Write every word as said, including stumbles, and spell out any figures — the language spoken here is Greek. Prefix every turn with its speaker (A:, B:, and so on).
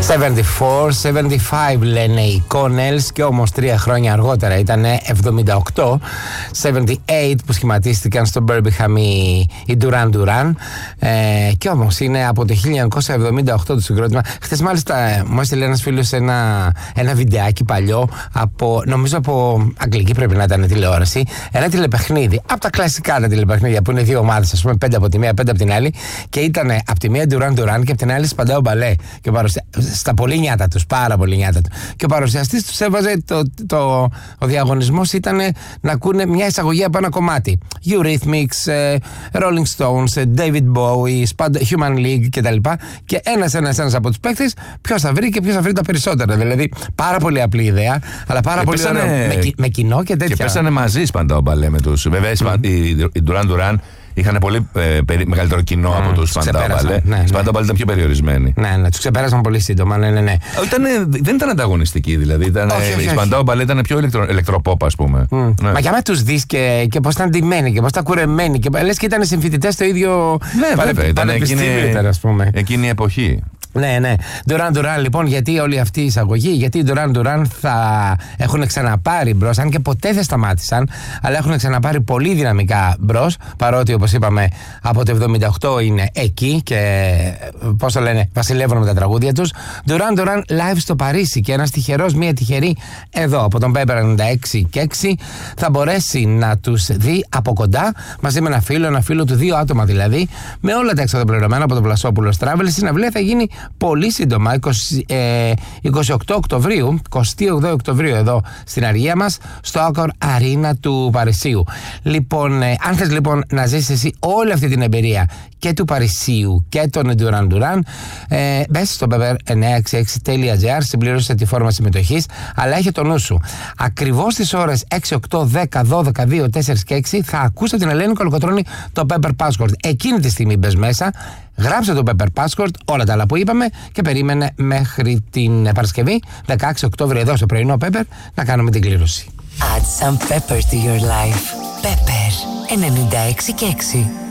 A: εβδομήντα τέσσερα, εβδομήντα πέντε λένε οι Connells, και όμως τρία χρόνια αργότερα ήταν εβδομήντα οκτώ, εβδομήντα οκτώ που σχηματίστηκαν στο Birmingham οι, οι Duran Duran, ε, και όμως είναι από το χίλια εννιακόσια εβδομήντα οκτώ το συγκρότημα. Χθες μάλιστα μου έστειλε ένας φίλος ένα, ένα βιντεάκι παλιό από, νομίζω από αγγλική πρέπει να ήταν τηλεόραση, ένα τηλεπαιχνίδι, από τα κλασικά τα τηλεπαιχνίδια που είναι δύο ομάδες, ας πούμε πέντε από τη μία, πέντε από την άλλη, και ήταν από τη μία Duran Duran και από την άλλη Spandau Ballet, και παρουσια... στα πολύ νιάτα τους, πάρα πολύ νιάτα του. Και ο παρουσιαστής τους έβαζε, το, το, ο διαγωνισμός ήταν να ακούνε μια εισαγωγή από ένα κομμάτι. Eurythmics, Rolling Stones, David Bowie, Human League κτλ. Και ένας ένας ένας από τους παίκτες ποιος θα βρει και ποιος θα βρει τα περισσότερα. Δηλαδή πάρα πολύ απλή ιδέα, αλλά πάρα και πολύ πέσανε... ωραίο. Με, με κοινό και τέτοια. Και
B: πέσανε μαζί Spandau Ballet με τους. Βέβαια mm. οι Duran Duran είχαν πολύ ε, περι, μεγαλύτερο κοινό mm, από τους Spandau Ballet. Ναι, ναι. Spandau Ballet ήταν πιο περιορισμένοι.
A: Ναι, ναι, τους ξεπέρασαν πολύ σύντομα. Ναι, ναι, ναι.
B: Ήτανε, δεν ήταν ανταγωνιστικοί δηλαδή. Ήταν, όχι, όχι, η Spandau Ballet ήταν πιο ηλεκτρο, ηλεκτροπόπ, ας πούμε. Mm. Ναι.
A: Μα για να τους δεις και, και πώς ήταν ντυμένοι και πώς ήταν κουρεμένοι. Και, λες και ήταν συμφοιτητές στο ίδιο
B: ναι, βέβαια, ήταν
A: πανεπιστήμιο, ας πούμε.
B: Εκείνη η εποχή.
A: Ναι, ναι. Duran Duran, λοιπόν, γιατί όλη αυτή η εισαγωγή, γιατί οι Duran Duran θα έχουν ξαναπάρει μπρος, αν και ποτέ δεν σταμάτησαν, αλλά έχουν ξαναπάρει πολύ δυναμικά μπρος, παρότι όπως είπαμε από το εβδομήντα οκτώ είναι εκεί και πώς το λένε, βασιλεύουν με τα τραγούδια τους. Duran Duran live στο Παρίσι, και ένας τυχερός, μία τυχερή εδώ από τον Pepper ενενήντα έξι και έξι θα μπορέσει να τους δει από κοντά μαζί με ένα φίλο, ένα φίλο του, δύο άτομα δηλαδή, με όλα τα έξοδα πληρωμένα από τον Βλασόπουλος Travel. Η συναυλία θα γίνει πολύ σύντομα, είκοσι, ε, είκοσι οκτώ Οκτωβρίου, είκοσι οκτώ Οκτωβρίου εδώ στην αργία μας, στο Accor Arena του Παρισίου. Λοιπόν, ε, αν θες λοιπόν να ζήσεις εσύ όλη αυτή την εμπειρία και του Παρισίου και των Duran Duran, ε, μπες στο pepper εννιακόσια εξήντα έξι τελεία τζι άρ, συμπλήρωσε τη φόρμα συμμετοχής, αλλά έχει το νου σου. Ακριβώς στις ώρες έξι, οκτώ, δέκα, δώδεκα, δύο, τέσσερα και έξι θα ακούσετε την Ελένη Κολοκοτρώνη το Pepper Passport. Εκείνη τη στιγμή μπες μέσα, γράψε το Pepper Passport, όλα τα άλλα που είπαμε, και περίμενε μέχρι την Παρασκευή δεκαέξι Οκτώβρη εδώ στο πρωινό Pepper να κάνουμε την κλήρωση.
C: Add some pepper to your life. Pepper ενενήντα έξι και έξι.